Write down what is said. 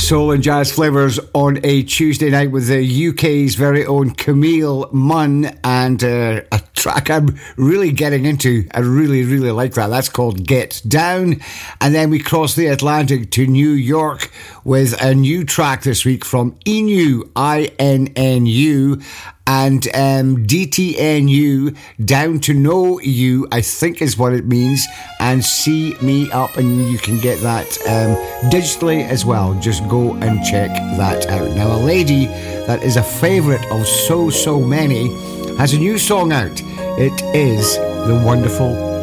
Soul and jazz flavours on a Tuesday night with the UK's very own Camille Munn, and a track I'm really getting into. I really, really like that. That's called Get Down. And then we cross the Atlantic to New York with a new track this week from Innu, INNU, and DTNU, Down to Know You, I think is what it means, and See Me Up, and you can get that digitally as well. Just go and check that out. Now, a lady that is a favourite of so many has a new song out. It is the wonderful